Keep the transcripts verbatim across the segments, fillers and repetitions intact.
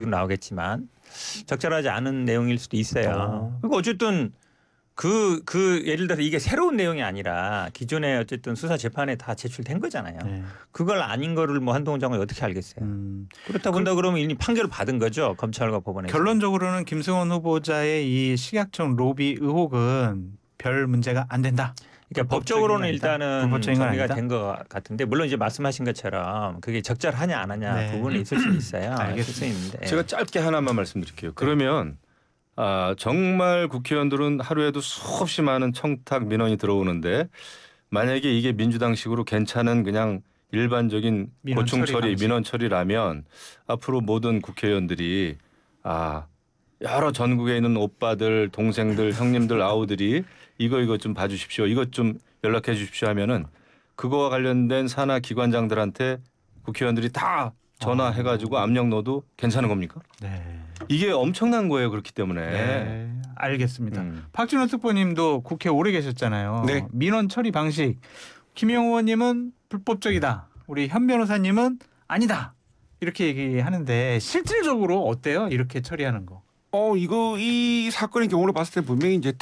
나오겠지만 적절하지 않은 내용일 수도 있어요. 어. 그러니까 어쨌든 그, 그 예를 들어서 이게 새로운 내용이 아니라 기존에 어쨌든 수사 재판에 다 제출된 거잖아요. 네. 그걸 아닌 거를 뭐 한동훈 장관이 어떻게 알겠어요. 음. 그렇다 본다 그러면 이미 판결을 받은 거죠. 검찰과 법원에서. 결론적으로는 김승원 후보자의 이 식약청 로비 의혹은 별 문제가 안 된다. 그러니까 법적으로는 일단은 정리가 아니다? 된 것 같은데 물론 이제 말씀하신 것처럼 그게 적절하냐 안 하냐 네. 부분이 있을 수 있어요. 알겠습니다. 있는데. 제가 짧게 하나만 말씀드릴게요. 그러면 아, 정말 국회의원들은 하루에도 수없이 많은 청탁 민원이 들어오는데 만약에 이게 민주당식으로 괜찮은 그냥 일반적인 민원 고충 처리 처리, 방식. 민원 처리라면 앞으로 모든 국회의원들이 아 여러 전국에 있는 오빠들, 동생들, 형님들, 아우들이 이거 이거 좀 봐주십시오. 이것 좀 연락해 주십시오 하면은 그거와 관련된 산하 기관장들한테 국회의원들이 다 전화해가지고 압력 넣어도 괜찮은 겁니까? 네. 이게 엄청난 거예요. 그렇기 때문에. 네. 알겠습니다. 음. 박진원 특보님도 국회 오래 계셨잖아요. 네. 민원 처리 방식 김영호 의원님은 불법적이다. 우리 현 변호사님은 아니다. 이렇게 얘기하는데 실질적으로 어때요? 이렇게 처리하는 거. 어 이거 이 사건의 경우를 봤을 때 분명히 이제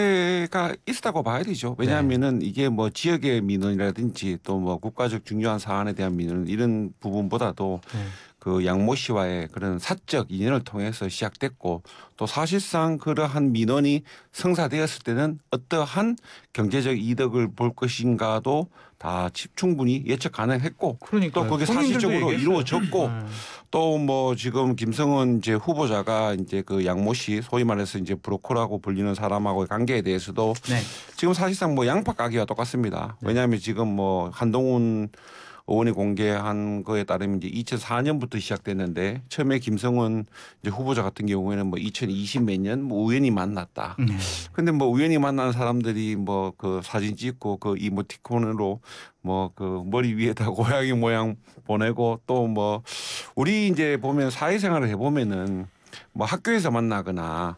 특혜가 있었다고 봐야 되죠. 왜냐하면은 이게 뭐 지역의 민원이라든지 또 뭐 국가적 중요한 사안에 대한 민원 이런 부분보다도 네. 그 양모 씨와의 그런 사적 인연을 통해서 시작됐고 또 사실상 그러한 민원이 성사되었을 때는 어떠한 경제적 이득을 볼 것인가도 다 충분히 예측 가능했고 그러니까 또 그게 사실적으로 이루어졌고 네. 또 뭐 지금 김성은 이제 후보자가 이제 그 양모 씨 소위 말해서 이제 브로커라고 불리는 사람하고의 관계에 대해서도 네. 지금 사실상 뭐 양파 가게와 똑같습니다. 왜냐하면 지금 뭐 한동훈 의원이 공개한 거에 따르면 이제 이천사 년부터 시작됐는데 처음에 김성은 이제 후보자 같은 경우에는 뭐 이천이십 몇 년 뭐 우연히 만났다. 네. 근데 뭐 우연히 만난 사람들이 뭐 그 사진 찍고 그 이모티콘으로 뭐 그 머리 위에다 고양이 모양 보내고 또 뭐 우리 이제 보면 사회생활을 해보면은 뭐 학교에서 만나거나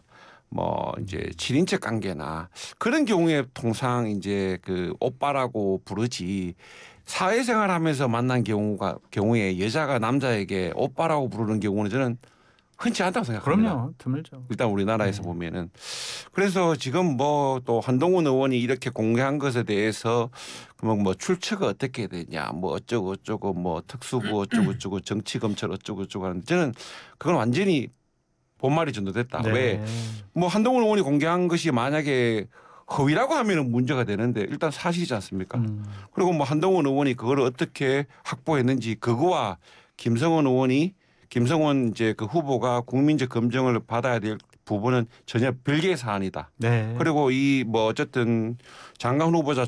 뭐 이제 칠인척 관계나 그런 경우에 통상 이제 그 오빠라고 부르지 사회생활 하면서 만난 경우가 경우에 여자가 남자에게 오빠라고 부르는 경우는 저는 흔치 않다고 생각합니다. 그럼요. 드물죠. 일단 우리나라에서 네. 보면은 그래서 지금 뭐 또 한동훈 의원이 이렇게 공개한 것에 대해서 그러면 뭐 출처가 어떻게 되냐 뭐 어쩌고 어쩌고 뭐 특수부 어쩌고 어쩌고 정치검찰 어쩌고 어쩌고 하는데 저는 그건 완전히 본말이 전도됐다. 네. 왜? 뭐 한동훈 의원이 공개한 것이 만약에 허위라고 하면은 문제가 되는데 일단 사실이지 않습니까? 음. 그리고 뭐 한동훈 의원이 그걸 어떻게 확보했는지 그거와 김성원 의원이 김성원 이제 그 후보가 국민적 검증을 받아야 될 부분은 전혀 별개의 사안이다. 네. 그리고 이 뭐 어쨌든 장관 후보자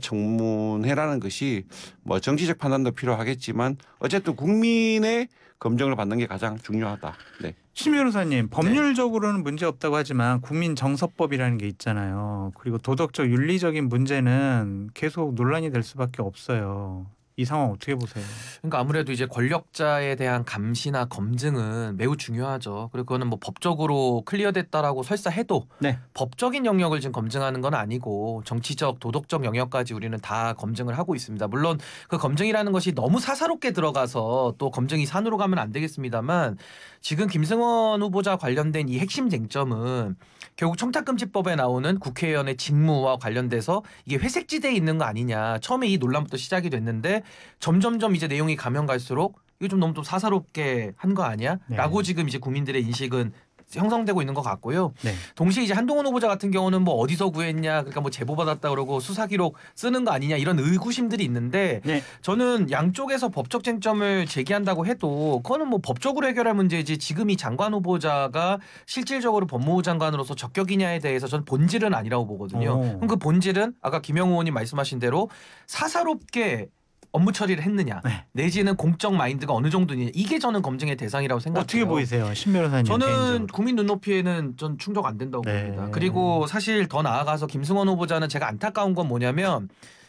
청문회라는 것이 뭐 정치적 판단도 필요하겠지만 어쨌든 국민의 검증을 받는 게 가장 중요하다. 네. 심 변호사님 법률적으로는 문제 없다고 하지만 국민정서법이라는 게 있잖아요. 그리고 도덕적 윤리적인 문제는 계속 논란이 될 수밖에 없어요. 이 상황 어떻게 보세요? 그러니까 아무래도 이제 권력자에 대한 감시나 검증은 매우 중요하죠. 그리고 그거는 뭐 법적으로 클리어됐다라고 설사해도 네. 법적인 영역을 지금 검증하는 건 아니고 정치적, 도덕적 영역까지 우리는 다 검증을 하고 있습니다. 물론 그 검증이라는 것이 너무 사사롭게 들어가서 또 검증이 산으로 가면 안 되겠습니다만 지금 김승원 후보자 관련된 이 핵심 쟁점은 결국 청탁금지법에 나오는 국회의원의 직무와 관련돼서 이게 회색지대에 있는 거 아니냐. 처음에 이 논란부터 시작이 됐는데 점점점 이제 내용이 가면 갈수록 이거 좀 너무 좀 사사롭게 한 거 아니야? 네. 라고 지금 이제 국민들의 인식은 형성되고 있는 것 같고요. 네. 동시에 이제 한동훈 후보자 같은 경우는 뭐 어디서 구했냐, 그러니까 뭐 제보 받았다 그러고 수사 기록 쓰는 거 아니냐 이런 의구심들이 있는데 네. 저는 양쪽에서 법적 쟁점을 제기한다고 해도 그거는 뭐 법적으로 해결할 문제지 지금 이 장관 후보자가 실질적으로 법무부 장관으로서 적격이냐에 대해서 저는 본질은 아니라고 보거든요. 오. 그럼 그 본질은 아까 김영우 의원님 말씀하신 대로 사사롭게 업무 처리를 했느냐 네. 내지는 공적 마인드가 어느 정도냐 이게 저는 검증의 대상이라고 생각해요. 어떻게 보이세요? 심 변호사님 저는 개인적으로. 국민 눈높이에는 전 충족 안 된다고 네. 봅니다. 그리고 사실 더 나아가서 김승원 후보자는 제가 안타까운 건 뭐냐면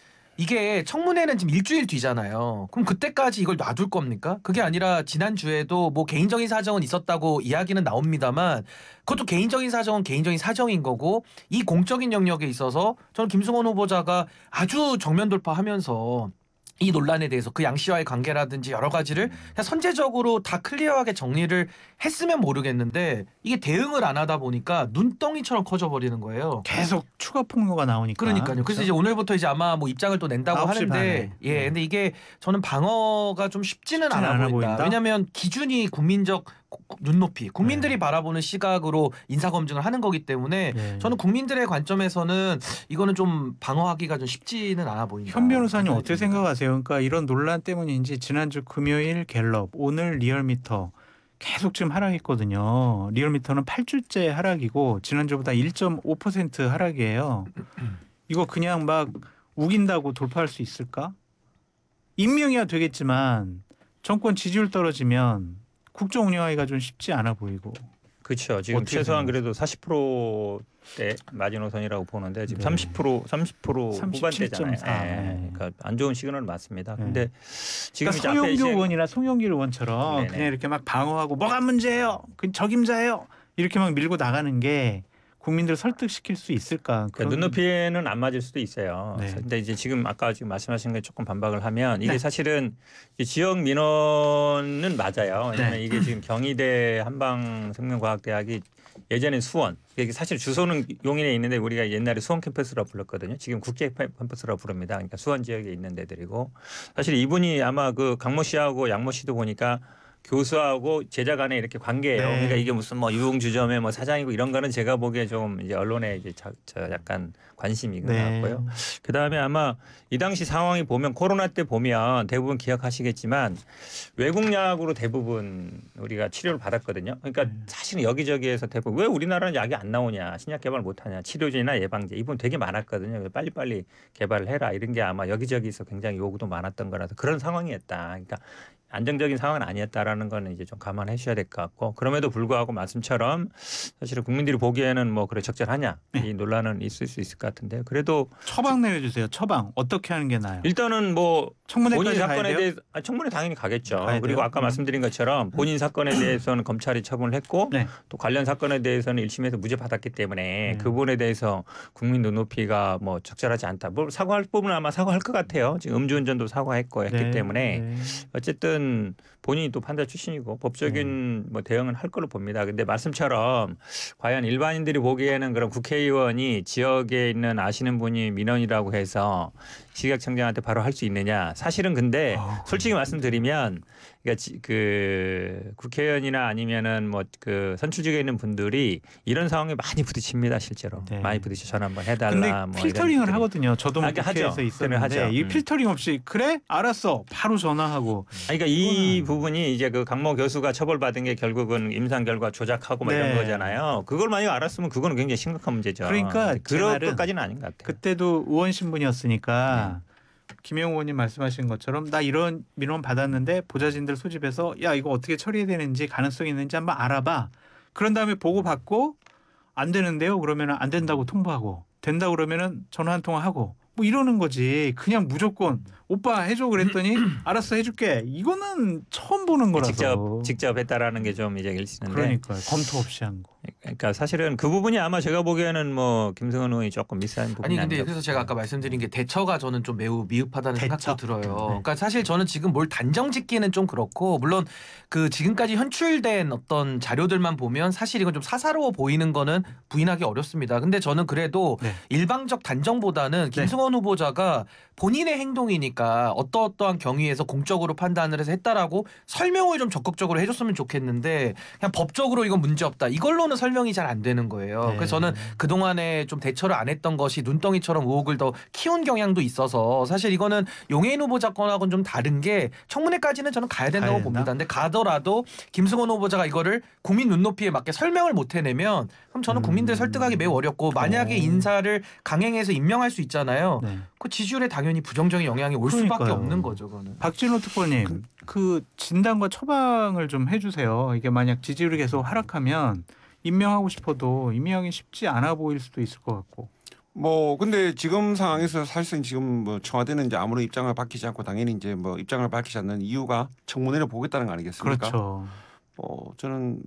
이게 청문회는 지금 일주일 뒤잖아요. 그럼 그때까지 이걸 놔둘 겁니까? 그게 아니라 지난주에도 뭐 개인적인 사정은 있었다고 이야기는 나옵니다만 그것도 개인적인 사정은 개인적인 사정인 거고 이 공적인 영역에 있어서 저는 김승원 후보자가 아주 정면 돌파하면서 이 논란에 대해서 그 양 씨와의 관계라든지 여러 가지를 그냥 선제적으로 다 클리어하게 정리를 했으면 모르겠는데 이게 대응을 안 하다 보니까 눈덩이처럼 커져 버리는 거예요. 계속 추가 폭로가 나오니까. 그러니까요. 그래서 그렇죠? 이제 오늘부터 이제 아마 뭐 입장을 또 낸다고 아홉 시 하는데 반에. 예, 네. 근데 이게 저는 방어가 좀 쉽지는, 쉽지는 않아, 않아 보인다. 보인다? 왜냐하면 기준이 국민적 눈높이, 국민들이 네. 바라보는 시각으로 인사 검증을 하는 거기 때문에 네. 저는 국민들의 관점에서는 이거는 좀 방어하기가 좀 쉽지는 않아 보인다. 현 변호사님 생각이 어떻게 듭니다. 생각하세요? 그러니까 이런 논란 때문인지 지난주 금요일 갤럽, 오늘 리얼미터 계속 지금 하락했거든요. 리얼미터는 팔 주째 하락이고 지난주보다 일 점 오 퍼센트 하락이에요. 이거 그냥 막 우긴다고 돌파할 수 있을까? 임명이야 되겠지만 정권 지지율 떨어지면 국정 운영하기가 좀 쉽지 않아 보이고. 그렇죠. 지금 어떻게 최소한 생각하세요? 그래도 사십 퍼센트대 마지노선이라고 보는데 지금 네. 삼십 퍼센트 삼십 퍼센트 삼십칠 점 후반대잖아요. 사. 예. 네. 그러니까 안 좋은 시그널 맞습니다. 네. 근데 지금 그러니까 이제 앞에 서영교 이제 의원이나 송영길 의원처럼 네네. 그냥 이렇게 막 방어하고 뭐가 문제예요? 그 적임자예요? 이렇게 막 밀고 나가는 게 국민들 설득시킬 수 있을까? 그러니까 그런- 눈높이에는 안 맞을 수도 있어요. 네. 근데 이제 지금 아까 지금 말씀하신 게 조금 반박을 하면 이게 네. 사실은 이 지역 민원은 맞아요. 왜냐하면 네. 이게 지금 경희대 한방생명과학대학이 예전엔 수원, 이게 사실 주소는 용인에 있는데 우리가 옛날에 수원 캠퍼스라고 불렀거든요. 지금 국제 캠퍼스라고 부릅니다. 그러니까 수원 지역에 있는 데들이고 사실 이분이 아마 그 강모 씨하고 양모 씨도 보니까 교수하고 제자 간에 이렇게 관계예요. 네. 그러니까 이게 무슨 뭐 유흥주점의 뭐 사장이고 이런 거는 제가 보기에 좀 이제 언론에 이제 자, 저 약간 관심이 네. 있고요. 그 다음에 아마 이 당시 상황이 보면 코로나 때 보면 대부분 기억하시겠지만 외국 약으로 대부분 우리가 치료를 받았거든요. 그러니까 네. 사실은 여기저기에서 대부분 왜 우리나라는 약이 안 나오냐, 신약 개발 못하냐, 치료제나 예방제 이분 되게 많았거든요. 그래서 빨리빨리 개발을 해라 이런 게 아마 여기저기서 굉장히 요구도 많았던 거라서 그런 상황이었다. 그러니까 안정적인 상황은 아니었다라는 거는 이제 좀 감안해 주셔야 될 것 같고 그럼에도 불구하고 말씀처럼 사실은 국민들이 보기에는 뭐 그래 적절하냐 이 논란은 있을 수 있을 것 같은데 그래도 처방 내려주세요. 처방 어떻게 하는 게 나아요? 일단은 뭐 본인 청문회까지 가야 사건에 돼요? 대해 아, 청문회 당연히 가겠죠. 가야 그리고 돼요? 아까 음. 말씀드린 것처럼 본인 사건에 대해서는 검찰이 처분을 했고 네. 또 관련 사건에 대해서는 일 심에서 무죄 받았기 때문에 네. 그 부분에 대해서 국민 눈높이가 뭐 적절하지 않다. 뭐 사과할 부분은 아마 사과할 것 같아요. 지금 음주운전도 사과했고 했기 네. 때문에 네. 어쨌든 본인이 또 판사 출신이고 법적인 뭐 대응은 할 걸로 봅니다. 근데 말씀처럼 과연 일반인들이 보기에는 그런 국회의원이 지역에 있는 아시는 분이 민원이라고 해서 지각청장한테 바로 할 수 있느냐? 사실은 근데 어우, 솔직히 말씀드리면 그러니까 지- 그 국회의원이나 아니면은 뭐 그 선출직에 있는 분들이 이런 상황에 많이 부딪힙니다, 실제로. 네. 많이 부딪혀 전화 한번 해달라. 근데 뭐 이런 필터링을 것들이. 하거든요. 저도 뭐 아, 그러니까 국회에서 하죠. 있었는데 하죠. 이 음. 필터링 없이 그래 알았어 바로 전화하고 아니, 그러니까 이 그거는- 부분이 이제 그 강모 교수가 처벌받은 게 결국은 임상 결과 조작하고 뭐 네. 이런 거잖아요. 그걸 만약 알았으면 그거는 굉장히 심각한 문제죠. 그러니까 근데 제 그럴 말은 것까지는 아닌 것 같아요. 그때도 의원 신분이었으니까 네. 김영우 의원님 말씀하신 것처럼 나 이런 민원 받았는데 보좌진들 소집해서 야 이거 어떻게 처리해야 되는지 가능성이 있는지 한번 알아봐. 그런 다음에 보고 받고 안 되는데요. 그러면 안 된다고 통보하고 된다 그러면은 전화 한 통화 하고 뭐 이러는 거지. 그냥 무조건 오빠 해줘 그랬더니 알았어 해줄게. 이거는 처음 보는 거라서. 직접 직접 했다라는 게 좀 이제 일시는데. 그러니까요. 검토 없이 한 거. 그러니까 사실은 그 부분이 아마 제가 보기에는 뭐 김승원 의원이 조금 미스한 부분이 아니 근데 아닌가 그래서 제가 아까 말씀드린 게 대처가 저는 좀 매우 미흡하다는 대처? 생각도 들어요. 네. 그러니까 사실 저는 지금 뭘 단정짓기는 좀 그렇고 물론 그 지금까지 현출된 어떤 자료들만 보면 사실 이건 좀 사사로워 보이는 거는 부인하기 어렵습니다. 근데 저는 그래도 네. 일방적 단정보다는 김승원 후보자가 본인의 행동이니까 어떠어떠한 경위에서 공적으로 판단을 해서 했다라고 설명을 좀 적극적으로 해줬으면 좋겠는데 그냥 법적으로 이건 문제 없다. 이걸로는 설명이 잘 안 되는 거예요. 네. 그래서 저는 그동안에 좀 대처를 안 했던 것이 눈덩이처럼 의혹을 더 키운 경향도 있어서 사실 이거는 용해인 후보자 건하고는 좀 다른 게 청문회까지는 저는 가야 된다고 가야 봅니다. 된다? 근데 가더라도 김승원 후보자가 이거를 국민 눈높이에 맞게 설명을 못 해내면 그럼 저는 국민들 음. 설득하기 매우 어렵고 만약에 어. 인사를 강행해서 임명할 수 있잖아요. 네. 그 지지율에 당연히 부정적인 영향이 올 수밖에 그러니까요. 없는 거죠. 그거는. 박진호 특보님 그 진단과 처방을 좀 해주세요. 이게 만약 지지율이 계속 하락하면 임명하고 싶어도 임명하기 쉽지 않아 보일 수도 있을 것 같고. 뭐 근데 지금 상황에서 사실상 지금 뭐 청와대는 이제 아무런 입장을 밝히지 않고 당연히 이제 뭐 입장을 밝히지 않는 이유가 청문회를 보겠다는 거 아니겠습니까? 그렇죠. 어, 저는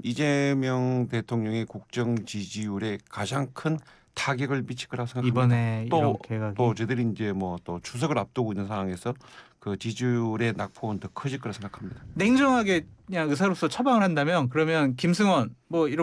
이재명 대통령의 국정 지지율에 가장 큰 타격을 미칠 거라고 생각합니다. 이번에 또- 이런 개각이 또 저들이 이제 뭐 또 추석을 앞두고 있는 상황에서 그 지지율의 낙폭은 더 커질 거라 생각합니다. 냉정하게 그냥 의사로서 처방을 한다면 그러면 김승원 뭐 이런